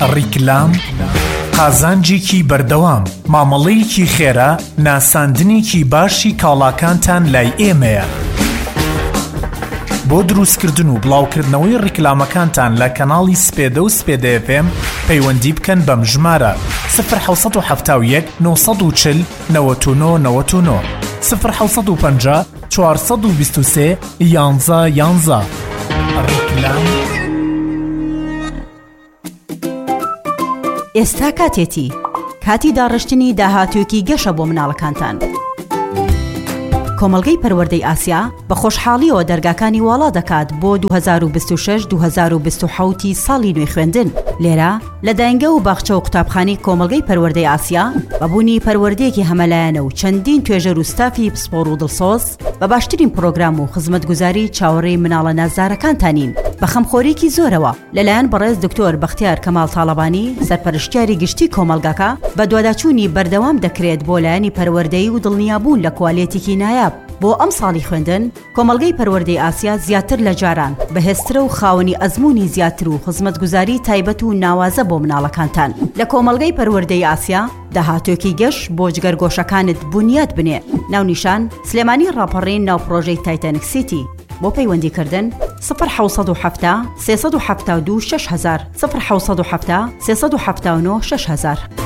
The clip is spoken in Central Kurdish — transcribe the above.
ڕیکلام قازانجێکی بەردەوام مامەڵەیەکی خێرا ناساندنێکی باشی کاڵاکانتان لای ئێمەیە. بۆ دروستکردن و بڵاوکردنەوەی ڕیکلامەکانتان لە کەناڵی سپێدە و سپێدە FM پەیوەندی بکەن بەم ژمارە 1970 940 99 99 1950 423 11 11. ڕیکلام. ئێستا کاتێتی کاتی داڕشتنی داهاتوێکی گەشە بۆ مناڵەکانتان. کۆمەڵگەی پەروەردەی ئاسیا بە خۆشحاڵیەوە دەرگاکانی واڵا دەکات بۆ 2026-2027 ساڵی نوێی خوێندن. لێرە لە داینگە و باخچە و قوتابخانەی کۆمەڵگەی پەروەردەی ئاسیا بەبوونی پەروەردەیەکی هەمەلایەنە و چەندین توێژەر و ستافی پسپۆڕ و دڵسۆز بە باشترین پرۆگرام و خزمەتگوزاری چاوەڕێی مناڵە نازدارەکانتانین بە خەمخۆریکی زۆرەوە لەلایەن بەڕێز دکتۆر بەختیار کەماڵ تاڵەبانی سەرپەرشتیاری گشتی کۆمەلگاکە بە دواداچوونی بەردەوام دەکرێت بۆ لایەنی پەروەردەی و دڵنیابوون لە کوالێتێکی نایاب. بۆ ئەم ساڵی خوێندن کۆمەڵگەی پەروەردەی ئاسیا زیاتر لە جاران بەهێزترە و خاوەنی ئەزموونی زیاتر و خزمەتگوزاری تایبەت و ناوازە بۆ مناڵەکانتان. لە کۆمەڵگەی پەروەردەی ئاسیا داهاتوێکی گەشت بۆ جگەرگۆشەکانت بنیاد بنێ. ناونیشان سلێمانی ڕاپەڕین ناو پرۆژەی تایتانیک سیتی. بۆ پەیوەندیکردن 1970 372 6000 1970 379 6000.